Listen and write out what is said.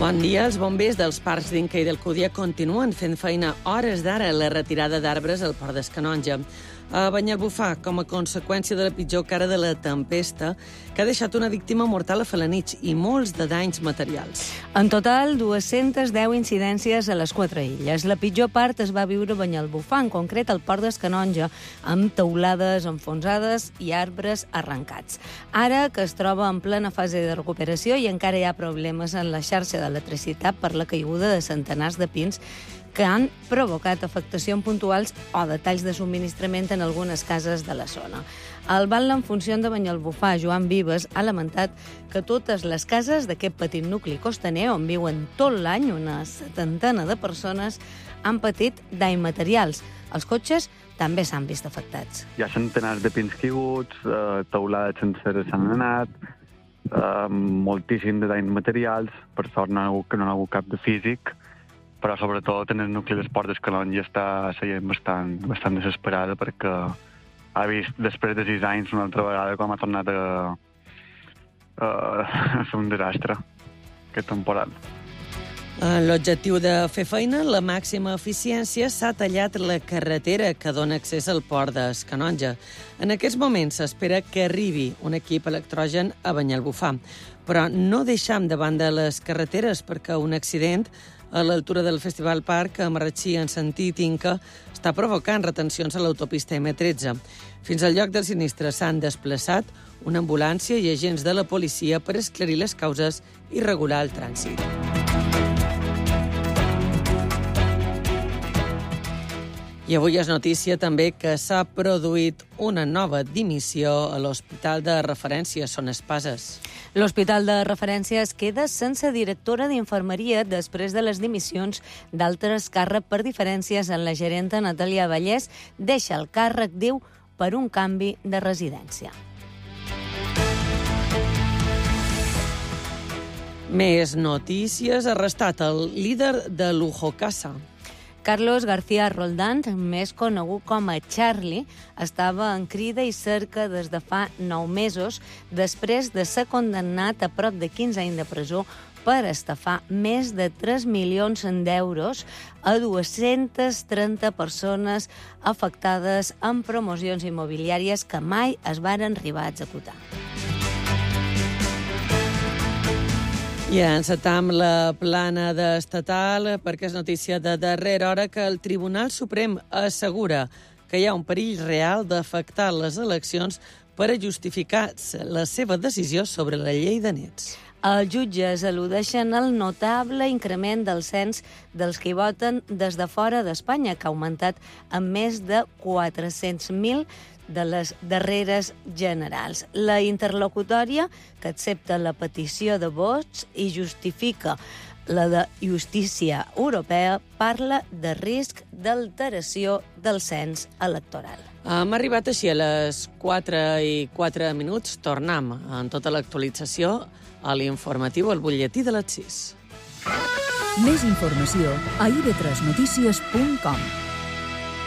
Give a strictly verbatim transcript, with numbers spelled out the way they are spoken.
Bon dia. Els bombers dels parcs d'Inca i d'Alcúdia continuen fent feina hores d'ara a la retirada d'arbres al Port d'es Canonja. A Banyalbufar, com a conseqüència de la pitjor cara de la tempesta, que ha deixat una víctima mortal a Felanitx i molts de danys materials. En total, dues-centes deu incidències a les quatre illes. La pitjor part es va viure a Banyalbufar, en concret al Port d'es Canonja, amb teulades enfonsades i arbres arrencats. Ara, que es troba en plena fase de recuperació i encara hi ha problemes en la xarxa d'electricitat per la caiguda de centenars de pins que han provocat afectacions puntuals o detalls de subministrament en algunes cases de la zona. El batlle en funció de Banyalbufar, Joan Vives, ha lamentat que totes les cases d'aquest petit nucli costaner, on viuen tot l'any una setantena de persones, han patit danys materials. Els cotxes també s'han vist afectats. Hi ha centenars de pins caiguts, eh, teulades senceres s'han anat, eh, moltíssim de danys materials, per sort no ha hagut, que no ha hagut cap de físic, però sobretot en el nucli del Port d'es Canonja està la gent bastant, bastant desesperada perquè ha vist després de sis anys una altra vegada com ha tornat a, a, a fer un desastre aquest temporal. En l'objectiu de fer feina, la màxima eficiència, s'ha tallat la carretera que dona accés al Port d'es Canonja. En aquests moments s'espera que arribi un equip electrogen a Banyalbufar, però no deixam de banda les carreteres perquè un accident a l'altura del Festival Parc a Marratxí en sentit Inca està provocant retencions a l'autopista ema tretze. Fins al lloc del sinistre s'han desplaçat una ambulància i agents de la policia per esclarir les causes i regular el trànsit. I avui és notícia també que s'ha produït una nova dimissió a l'Hospital de Referència Son Espases. L'Hospital de Referència es queda sense directora d'infermeria després de les dimissions d'altres càrrecs per diferències en la gerenta Natàlia Vallès. Deixa el càrrec, diu, per un canvi de residència. Més notícies. Arrestat el líder de Lujo Casa. Carlos García Roldán, més conegut com a Charlie, estava en crida i cerca des de fa nou mesos després de ser condemnat a prop de quinze anys de presó per estafar més de tres milions d'euros a dues-centes trenta persones afectades en promocions immobiliàries que mai es varen arribar a executar. I encetam la plana d'estatal perquè és notícia de darrera hora que el Tribunal Suprem assegura que hi ha un perill real d'afectar les eleccions per a justificar la seva decisió sobre la llei de nets. Els jutges al·ludeixen el notable increment del cens dels que hi voten des de fora d'Espanya, que ha augmentat en més de quatre-cents mil de les darreres generals. La interlocutòria, que accepta la petició de vots i justifica la de justícia europea, parla de risc d'alteració del cens electoral. Hem arribat així a les quatre i quatre minuts. Tornem en tota l'actualització a l'informatiu, al butlletí de les sis. Més informació a i ve tres notícies punt com.